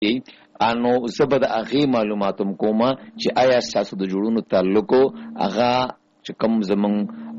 انو زبد اغه معلوماتم کومه چې آیا تاسو د جوړونو تعلق اغه چې کوم زمون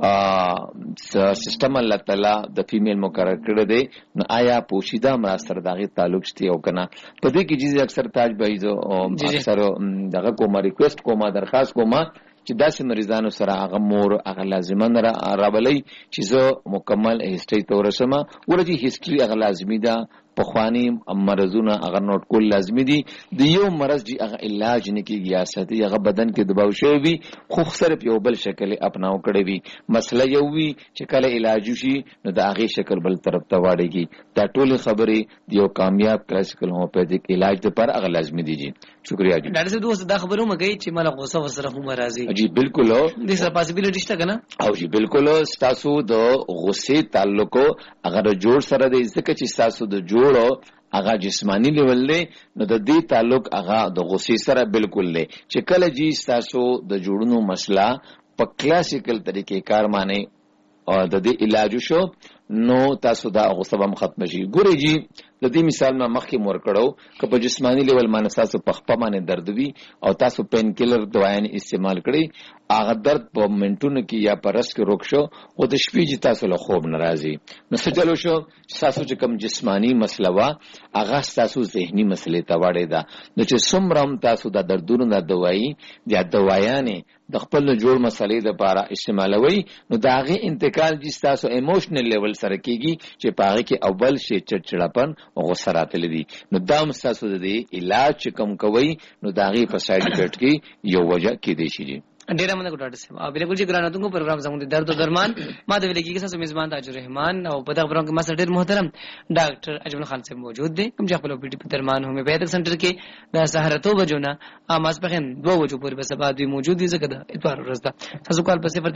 سیستم الله تعالی د فیمیل مقرر کړی دی نو آیا پوشیده مر سره دغه تعلق شته او کنه په دې کې چې اکثر تاج بایزو اکثر دغه کومه ریکوست کومه درخواست کومه چې داسې مریضانو سره هغه مور هغه لازمن راولي چې زه مکمل هیستوري تورسمه ورته هیستوري هغه لازمي ده په خواني مرزونه هغه نوٹ کول لازمي دي د یو مرز دی هغه علاج نه کیږي یا ساتي هغه بدن کې دباو شوی وي خو صرف یو بل شکل اپناو کړی وي مسله یو وي چې کله علاج شي نو د هغه شکل بل طرف ته واړيږي دا ټول خبرې یو کامیاب کلاسیکل هومیوپیتیک علاج د پر هغه لازمي دي. شکریہ جی. ډاکټر صاحب دوست دا خبرو مګي چې مال غوسه وسره هم راځي. جی بالکل د سره پاسبিলিټی شته کنه او جی بالکل تاسو د غصه تعلق اگر جوړ سره د ځکه چې تاسو د جوړو اغا جسمانی لیول دی نو د دې تعلق اغا د غصې سره بالکل دی چې کله جی تاسو د جوړونو مسله په کلاسیکل طریقې کار معنی او د دې علاج شو نو تاسو دا غصه به ختم شي. ګوري جی د دې مثال ما مخکې مور کړو که په جسمانی لیول باندې تاسو په خپه باندې درد وي او تاسو پین کیلر دوايان استعمال کړئ هغه درد په منټونو کې یا په رس کې روک شو او د شپې چې تاسو له خوب ناراضي نو څه چلو شو تاسو چې کوم جسمانی مسله وا هغه تاسو ذهني مسلې ته واړې ده نو چې څومره تاسو د دردونو د دوايي یا دوايانې د خپل جوړ مسلې لپاره استعمالوي نو دا غي انتقال دي تاسو ایموشنل لیول سره کیږي چې پاره کې اول شي چړچړپن او غصه راتل دي نو دا تاسو د علاج کم کوي نو دا غي په سایډ افیکټ کې یو وجہ کې دي شي. ډیره مننه ډاکټر صاحب بالکل چې ګراناتونکو پروګرام زموږ د درد او درمان ما د ویلګي کې تاسو میزبان تاج الرحمن او په دغه پروګرام کې ما سره ډیر محترم ډاکټر اجمل خان صاحب موجود دي کوم چې خپل پی ټی درمان هومیوپیتک سنټر کې د سحرتو بجونه ماسپخین 2 بجو پورې به سبا دوی موجود دي زګه د اتوار ورځ ده تاسو کال په 0309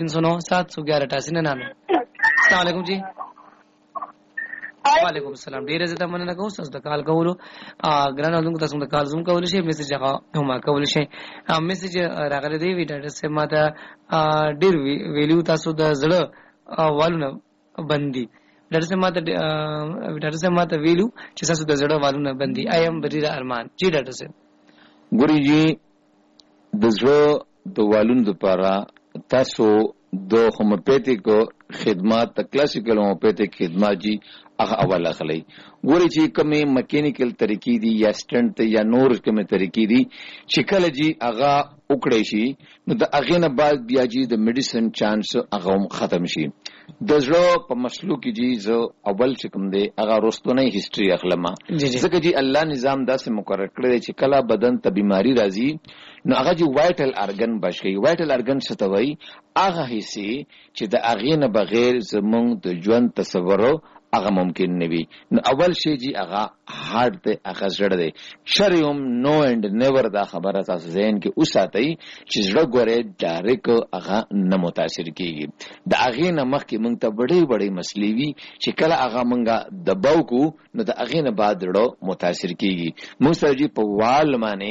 711 السلام علیکم جی. وعلیکم السلام. ډیر زړه مننه کوم تاسو د کال کولو ګرانو تاسو د کال زوم کول شي میسج هغه هم کول شي میسج راغلی دی ډاکټر صاحب ماته ډیر ویلیو تاسو د زړه والونه بندي ډاکټر صاحب ماته ویلیو چې تاسو د زړه والونه بندي ایم بریرا ارمان جی ډاکټر صاحب. ګوري جی د زړه د والونو لپاره تاسو د هومیوپیتیک خدمات د کلاسیکل هومیوپیتیک خدمات جی هغه اول اخلي. ګوري چې کومه میکانیکل طریقې دي یا سټنټ یا نور کومه طریقې دي چې کله جی هغه وکړي شي نو د هغه نه بعد بیا جی د میډیسن چانس هغه ختم شي. د زړه په مسلو کې جی زه اول چې کوم دی هغه رستونه هیستوري اخلم ځکه جی الله نظام داسې مقرر کړی چې کله بدن ته بیماری راځي نو هغه جی وایټل ارګن بشي. وایټل ارګن څه ته وایي هغه حصے چې د هغه نه بغیر زمونږ د ژوند تصور هغه ممکن نه وي نو اول شی جی هغه هارت ته هغه زړه دی شریوم نو اند نیور دا خبره تاسو ذهن کې اوساتئ چې زړه ګوره ډایرک هغه نه متاثر کیږي د هغه نه مخکې مونږ ته وړي مسلې وي چې کله هغه مونږه دباو کو نو د هغه نه بعد زړه متاثر کیږي. مونږ سره جی په وال معنی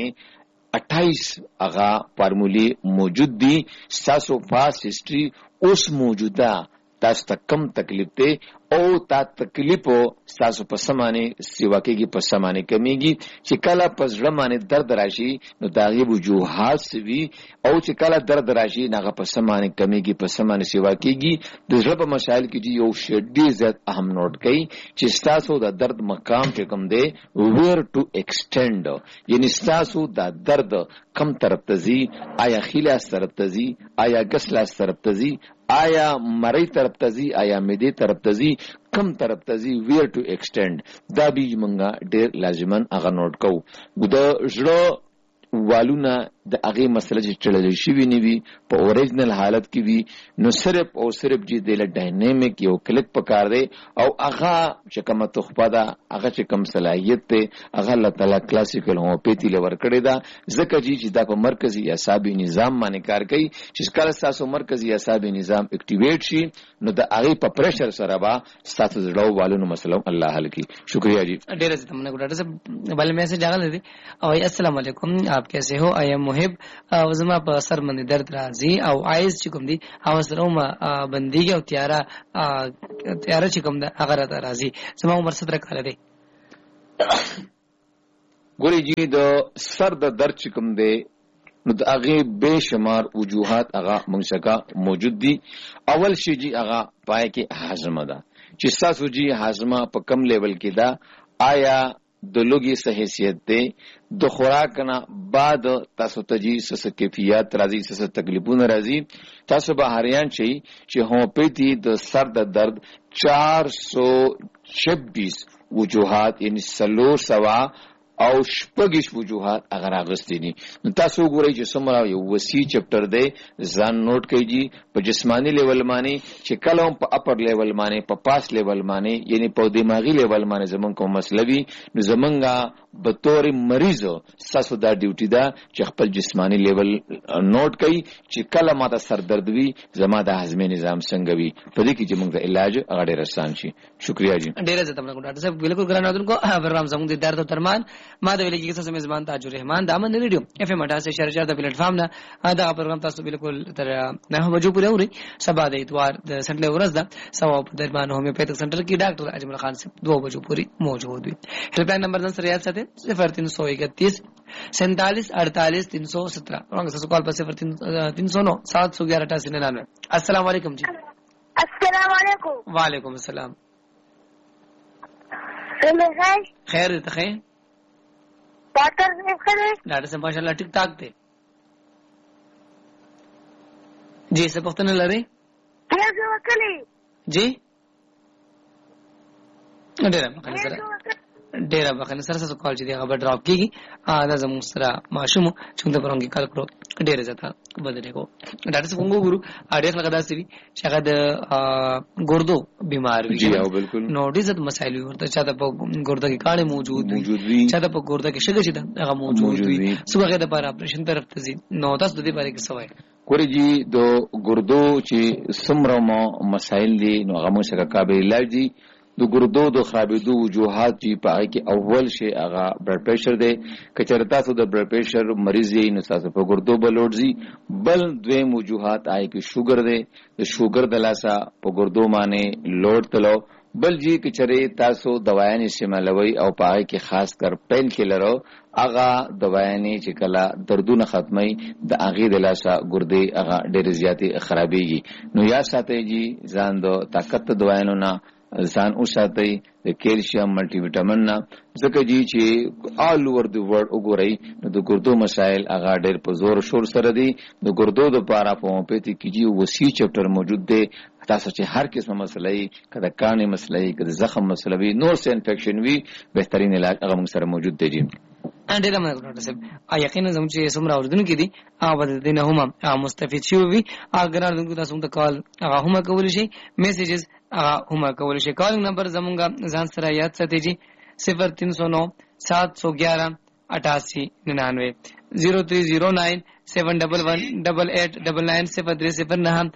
28 هغه فارمولې موجود دي تاسو پاس هیستوري اوس موجوده تاسو ته کم تکلیف ته او تا تکلیف تاسو په سمانه سیوا کېږي په سمانه کمیږي چې کله په ځړه باندې درد راشي نو دا غي وجوهات سوي او چې کله درد راشي هغه په سمانه کمیږي په سمانه سیوا کېږي. د ځړه په مسائل کې یو شډي زیات اهم نوٹ کړئ چې تاسو د درد مقام چې کوم دی ویر ټو ایکسټند یعنی تاسو د درد کم طرف ته زی آیا خلاص طرف ته زی آیا غسلاس طرف ته زی آیا مری طرف ته زی آیا مېدی طرف ته زی کم طرف ته زی ویر ټو ایکسټند دا به منګه ډیر لازمن هغه نوٹ کو. د ژړه والونه د هغه مسله چې چلل شي ویني په اوریجنل حالت کې وي نو صرف او صرف چې د ډاینامیک یو کلیک پکار دی او هغه چې کوم تخپه ده هغه چې کوم صلاحیت ته هغه الله تعالی کلاسیکل هومیوپیتي لور کړی دا ځکه چې دا په مرکزی اعصابي نظام باندې کار کوي چې کله تاسو مرکزی اعصابي نظام اکټیویټ شي نو د هغه په پریشر سره با تاسو زړه والونو مسله الله حل کی. شکریہ جی. ډیر زه تمنه ډاکټر صاحب بل میسج راغلی دی او السلام علیکم آپ کیسے ہو آئی ایم محب زما په سر باندې درد راځي او آیز چې کوم دی او سره ما بنديږي او تیاره چې کوم ده هغه راځي زما عمر 17 کال دی ګوري جی د سر د درد کوم دی نو د هغه به شمار وجوهات هغه منشکا موجود دي. اول شی جی هغه پای کې هاضمه ده چې تاسو جی هاضمه په کم لیول کې ده. آیا د لوګي صحیح حیثیت ده د خوراک نه بعد تاسو ته جی څه کیفیت راځي څه تکلیفونه راځي. تاسو به هریان شي چې هومیوپیتي د سر د درد 426 وجوهات یعنی 300 او شپږش وجوهات اگر اغستی دي. نو تاسو ګورئ چې څومره یو وسیع چپټر دی. ځان نوٹ کړئ په جسمانی لیول باندې چې کله هم په اپر لیول باندې په پاس لیول باندې یعنی په دماغي لیول باندې زمونږ کوم مسله وي نو زمونږه به تور مریض تاسو دا ډیوټي ده چې خپل جسمانی لیول نوٹ کړئ چې کله ماته سر درد وي زما د هضمي نظام څنګه وي په دې کې چې موږ د علاج هغه ډېر آسان شي. شکریا جی. ډېر زه تاسو ډاکټر صاحب بالکل ګران اوردونکو پروګرام زموږ د درد او درمان ما د ویلګي کیسه میزبان تاج الرحمن د امن ریډیو اف ام 88.4 د پلیټ فارم نه دا پروګرام تاسو بالکل تر 9 بجو پورې اوري. سبا د اتوار د سنډې ورځ ده سوا په درمان هومیوپیتھک سنټر کې ډاکټر اجمل خان صاحب 2 بجو پورې موجود وي. هیلپ لاین نمبر سره یاد ساتئ 0331 47 48 317 رنګ سره کال پر 0309 711 8899. السلام علیکم جی. السلام علیکم. وعلیکم السلام. خیر ته خیر ډاکټر صاحب خیر ډاکټر صاحب ماشاءالله ټیک ټاک دی جی. څه پوښتنه لرئ جی؟ ډېر بخښنه سره څه کال چې دی هغه به ډراپ کیږي. دا زموږ سره ماشوم چې موږ پرون کې کال کړو ډېر زیاته بدلې کو ډاکټر صاحب موږ ګورو ډېر خلک داسې وي چې هغه د ګردو بیمار وي. جی او بالکل نو ډېر زیات مسایل ورته چا د ګرده کې کاڼي موجود وي چا د په ګرده کې شګه چې هغه موجود وي صبحه د لپاره اپریشن طرف ته ځي. نو تاسو د دې باره کې څه وایي؟ ګوري جی د ګردو چې څومره مسایل دي نو هغه موږ څنګه قابل علاج دي. د ګردو د خرابېدو وجوهات چې په هغه کې اول شی هغه بلډ پریشر دی. که چېرته تاسو د بلډ پریشر مریض یې نو تاسو په ګردو به لوډ ځي. بل دویم وجوهات هغه کې شوګر دی. د شوګر د لاسه په ګردو باندې لوډ تلو. بل جی که چېرې تاسو دوايانې استعمالوي او په هغه کې خاص کر پین کیلر هغه دوايانې چې کله دردونه ختمي د هغې د لاسه ګردې هغه ډېرې زیاتې خرابېږي. نو یا ساتئ جی ځان د طاقت دوايانو نه ځان اوساتئ د کیلشیم ملټي وټامین نه ځکه جی چې آل اوور دی ورلد وګورئ نو د ګردو مسایل هغه ډېر په زور شور سره دي. د ګردو د پاره په هومیوپیتي کې جی وسیع چپټر موجود دی. تاسو چې هر قسمه مسله یې کله کانې مسله یې کله زخم مسله وي نور څه انفیکشن وي بهترین علاج هغه موږ سره موجود دی جی. ډېر مننه ډاکټر صاحب. یقینا زموږ چې څومره اردن کې دي هغه د دې نه هم مستفید شي وي. اگر اردن تاسو ته کال هغه هم کول شي میسیجز هم کول شي. کالینګ نمبر زموږ ځان سره یاد ساتئ جی 0309 711 8899 0309 7118899 0309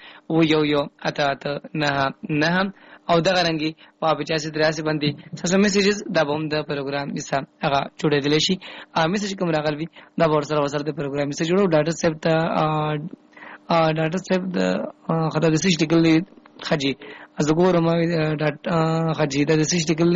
9 او دغه رنګي په 8583 باندې تاسو میسیجز دا به هم د پروګرام حصہ هغه جوړېدل شي. میسیج کوم راغلی دا ور سره د پروګرام حصہ جوړو. ډاکټر صاحب ته ډاکټر صاحب د خدای د سې ټیکل خجی از ګورم ډاکټر خجی د سې ټیکل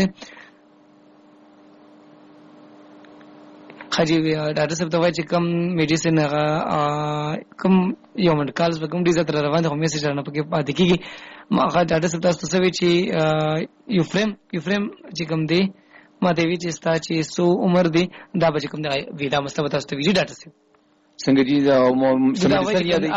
خجی ډاکټر صاحب ته وایي چې کوم میډیسن هغه کوم یو منټ کالز په کوم دي زتر روان دي خو میسیج نه پکې پاتې کیږي. ما ډاکټر صاحب تاسو څه وی چې یوفریم چې کوم دی ما دی وی چې ستا چې سو عمر دی دا به کوم دی وی دا مستوي تاسو ته وی ډاکټر صاحب څنګه جی دا